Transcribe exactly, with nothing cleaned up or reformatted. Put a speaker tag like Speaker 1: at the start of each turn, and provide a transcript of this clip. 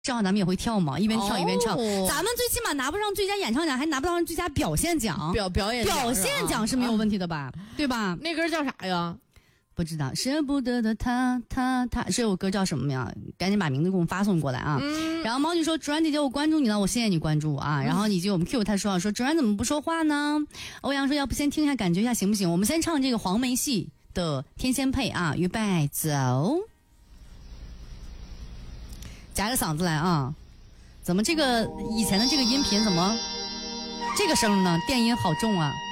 Speaker 1: 正好咱们也会跳嘛，一边跳一边唱。
Speaker 2: 哦、
Speaker 1: 咱们最起码拿不上最佳演唱奖，还拿不上最佳表现奖。
Speaker 2: 表表演
Speaker 1: 表现奖是没有问题的吧？啊、对吧？
Speaker 2: 那歌叫啥呀？
Speaker 1: 不知道，舍不得的他他他，这首歌叫什么呀？赶紧把名字给我们发送过来啊！嗯、然后毛女说：“主然姐姐，我关注你了，我谢谢你关注啊。”然后你就我们 Q 他说：“说主然怎么不说话呢？”欧阳说：“要不先听一下，感觉一下行不行？我们先唱这个黄梅戏的《天仙配》啊，预备走，夹着嗓子来啊！怎么这个以前的这个音频怎么这个声呢？电音好重啊！